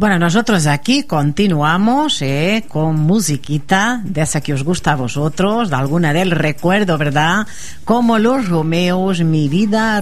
Bueno, nosotros aquí continuamos con musiquita de esa que os gusta a vosotros, de alguna del recuerdo, ¿verdad? Como los Romeos, Mi vida